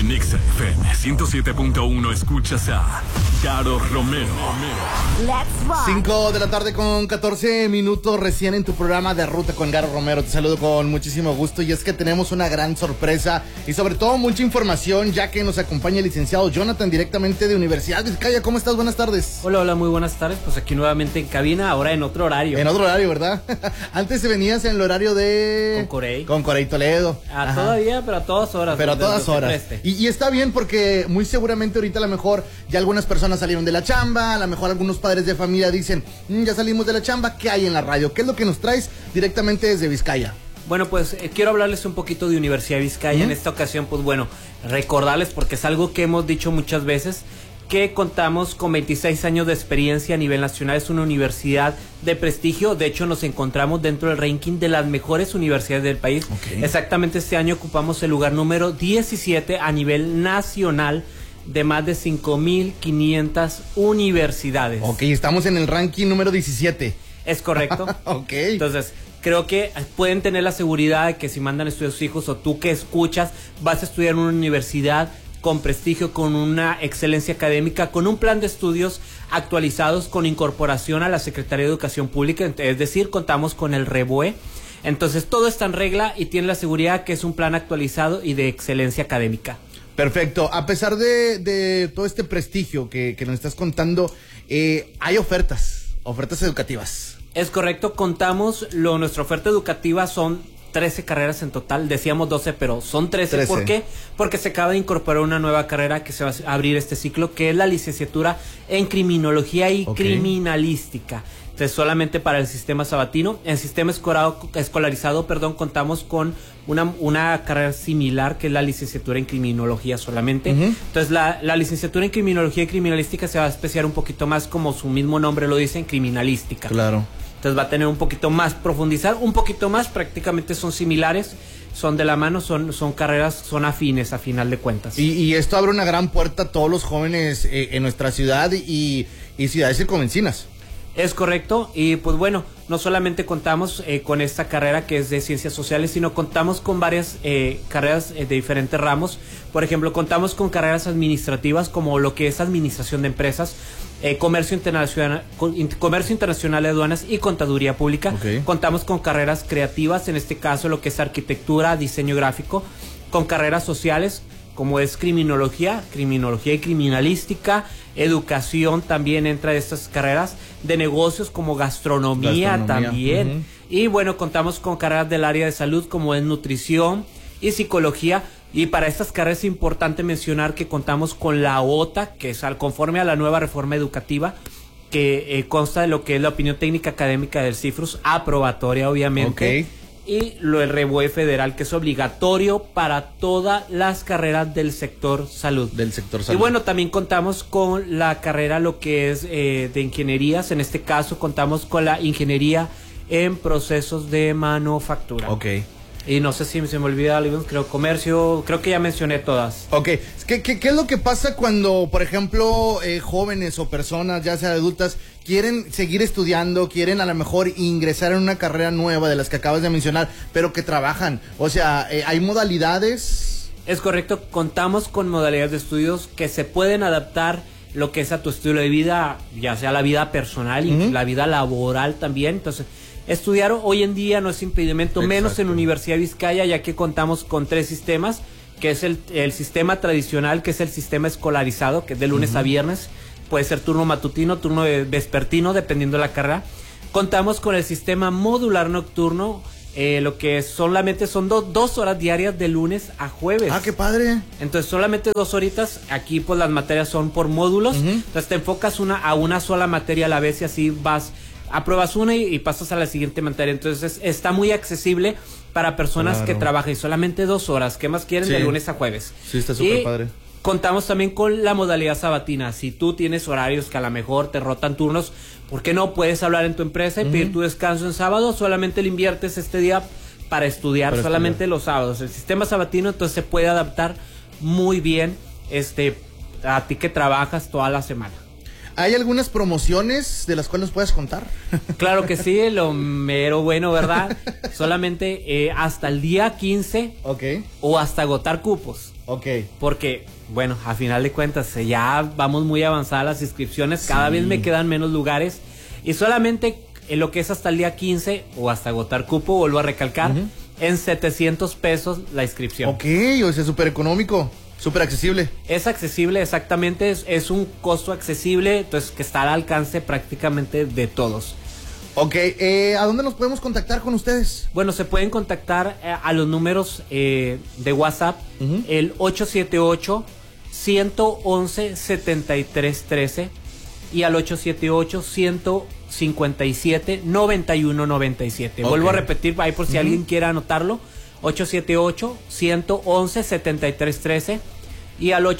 En Exa FM 107.1 escuchas a Caro Romero. Let's rock. 5 de la tarde con 14 minutos recién en tu programa de Ruta con Caro Romero. Te saludo con muchísimo gusto y es que tenemos una gran sorpresa y sobre todo mucha información, ya que nos acompaña el licenciado Jonathan directamente de Universidad de Vizcaya. ¿Cómo estás? Buenas tardes. Hola, muy buenas tardes. Pues aquí nuevamente en cabina, ahora en otro horario. En otro horario, ¿verdad? Antes venías en el horario de... Con Corey Toledo. Todavía, pero a todas horas. Pero a todas horas. Y está bien porque muy seguramente ahorita a lo mejor ya algunas personas salieron de la chamba, a lo mejor algunos padres de familia dicen, ya salimos de la chamba, ¿qué hay en la radio? ¿Qué es lo que nos traes directamente desde Vizcaya? Bueno, pues quiero hablarles un poquito de Universidad de Vizcaya. En esta ocasión, pues bueno, recordarles, porque es algo que hemos dicho muchas veces, que contamos con 26 años de experiencia a nivel nacional. Es una universidad de prestigio. De hecho, nos encontramos dentro del ranking de las mejores universidades del país. Exactamente este año ocupamos el lugar número 17 a nivel nacional de más de 5.500 universidades. Ok, estamos en el ranking número 17. Es correcto. Ok. Entonces, creo que pueden tener la seguridad de que si mandan a estudiar a sus hijos o tú que escuchas, vas a estudiar en una universidad con prestigio, con una excelencia académica, con un plan de estudios actualizados, con incorporación a la Secretaría de Educación Pública, es decir, contamos con el REBOE. Entonces, todo está en regla y tiene la seguridad que es un plan actualizado y de excelencia académica. Perfecto. A pesar de todo este prestigio que nos estás contando, hay ofertas educativas. Es correcto, contamos, nuestra oferta educativa son 13 carreras en total, decíamos 12, pero son 13. ¿Por qué? Porque se acaba de incorporar una nueva carrera que se va a abrir este ciclo, que es la licenciatura en Criminología y Criminalística. Entonces, solamente para el sistema sabatino. En sistema escolarizado, contamos con una carrera similar, que es la licenciatura en Criminología solamente. Entonces, la licenciatura en Criminología y Criminalística se va a especiar un poquito más, como su mismo nombre lo dice, en Criminalística. Claro. Entonces va a tener un poquito más, profundizar un poquito más, prácticamente son similares, son de la mano, son carreras, son afines a final de cuentas. Y esto abre una gran puerta a todos los jóvenes en nuestra ciudad y ciudades circunvecinas. Es correcto, y pues bueno, no solamente contamos con esta carrera que es de ciencias sociales, sino contamos con varias carreras de diferentes ramos. Por ejemplo, contamos con carreras administrativas como lo que es administración de empresas, comercio internacional de aduanas y contaduría pública. Contamos con carreras creativas, en este caso lo que es arquitectura, diseño gráfico, con carreras sociales como es criminología y criminalística, educación también entra de estas carreras, de negocios como gastronomía también. Y bueno, contamos con carreras del área de salud como es nutrición y psicología. Y para estas carreras es importante mencionar que contamos con la OTA, que es conforme a la nueva reforma educativa, que consta de lo que es la opinión técnica académica del CIFRUS, aprobatoria obviamente, y el REBOE federal, que es obligatorio para todas las carreras del sector salud. Y bueno, también contamos con la carrera, lo que es de ingenierías. En este caso contamos con la ingeniería en procesos de manufactura. Y no sé si se me olvida algo, creo comercio, creo que ya mencioné todas. ¿Qué es lo que pasa cuando, por ejemplo, jóvenes o personas, ya sea adultas, quieren seguir estudiando, quieren a lo mejor ingresar en una carrera nueva de las que acabas de mencionar, pero que trabajan? O sea, ¿hay modalidades? Es correcto, contamos con modalidades de estudios que se pueden adaptar lo que es a tu estilo de vida, ya sea la vida personal y la vida laboral también. Entonces, estudiar hoy en día no es impedimento, menos en Universidad de Vizcaya, ya que contamos con 3 sistemas, que es el sistema tradicional, que es el sistema escolarizado, que es de lunes a viernes, puede ser turno matutino, turno vespertino, dependiendo de la carrera. Contamos con el sistema modular nocturno, lo que solamente son 2 horas diarias de lunes a jueves. ¡Ah, qué padre! Entonces solamente 2 horitas, aquí pues las materias son por módulos, entonces te enfocas a una sola materia a la vez y así apruebas una y pasas a la siguiente materia. Entonces está muy accesible para personas que trabajan solamente 2 horas. ¿Qué más quieren de lunes a jueves? Sí, está súper padre. Contamos también con la modalidad sabatina. Si tú tienes horarios que a lo mejor te rotan turnos, ¿por qué no puedes hablar en tu empresa y pedir tu descanso en sábado? Solamente le inviertes este día para estudiar, solamente los sábados. El sistema sabatino entonces se puede adaptar muy bien a ti que trabajas toda la semana. ¿Hay algunas promociones de las cuales nos puedes contar? Claro que sí, lo mero bueno, ¿verdad? Solamente hasta el día 15 o hasta agotar cupos. Ok. Porque, bueno, a final de cuentas, ya vamos muy avanzadas las inscripciones, cada vez me quedan menos lugares y solamente en lo que es hasta el día 15 o hasta agotar cupo, vuelvo a recalcar, en 700 pesos la inscripción. Ok, o sea, súper económico, súper accesible. Es accesible, exactamente, es un costo accesible, entonces que está al alcance prácticamente de todos. Ok, ¿a dónde nos podemos contactar con ustedes? Bueno, se pueden contactar a los números de WhatsApp, el 878-111-7313 y al 878-157-9197. Okay. Vuelvo a repetir ahí por si alguien quiere anotarlo, 878-111-7313 y al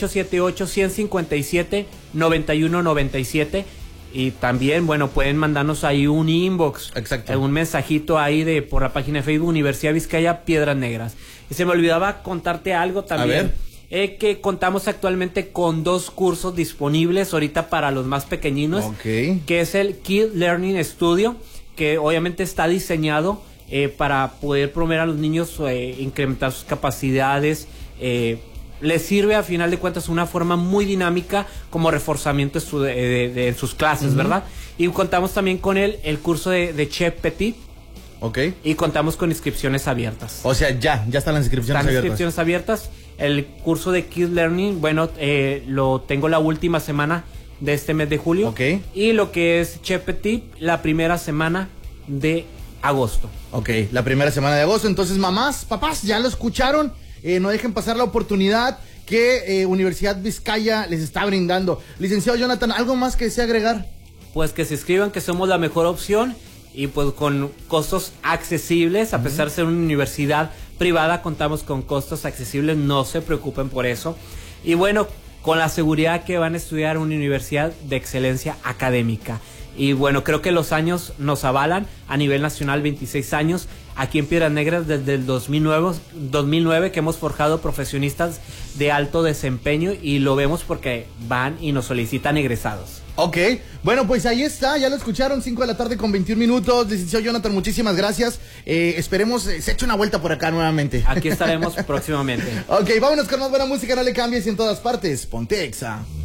878-157-9197. Y también, bueno, pueden mandarnos ahí un inbox. Exacto. Un mensajito ahí por la página de Facebook Universidad Vizcaya Piedras Negras. Y se me olvidaba contarte algo también. A ver. Que contamos actualmente con 2 cursos disponibles ahorita para los más pequeñinos. Okay. Que es el Kid Learning Studio, que obviamente está diseñado para poder promover a los niños, incrementar sus capacidades, les sirve a final de cuentas una forma muy dinámica como reforzamiento en sus clases, ¿verdad? Y contamos también con el curso de Chef Petit. Ok. Y contamos con inscripciones abiertas. O sea, ya están las inscripciones abiertas. Inscripciones abiertas. El curso de Kids Learning, bueno, lo tengo la última semana de este mes de julio. Ok. Y lo que es Chef Petit, la primera semana de agosto. Ok, la primera semana de agosto. Entonces, mamás, papás, ya lo escucharon. No dejen pasar la oportunidad que Universidad Vizcaya les está brindando. Licenciado Jonathan, ¿algo más que desea agregar? Pues que se inscriban, que somos la mejor opción y pues con costos accesibles, a pesar de ser una universidad privada, contamos con costos accesibles, no se preocupen por eso. Y bueno, con la seguridad que van a estudiar en una universidad de excelencia académica. Y bueno, creo que los años nos avalan a nivel nacional, 26 años, aquí en Piedras Negras desde el 2009 que hemos forjado profesionistas de alto desempeño y lo vemos porque van y nos solicitan egresados. Ok, bueno, pues ahí está, ya lo escucharon, 5 de la tarde con 21 minutos. Licenciado Jonathan, muchísimas gracias. Esperemos se eche una vuelta por acá nuevamente. Aquí estaremos próximamente. Ok, vámonos con más buena música, no le cambies, en todas partes. Ponte Exa.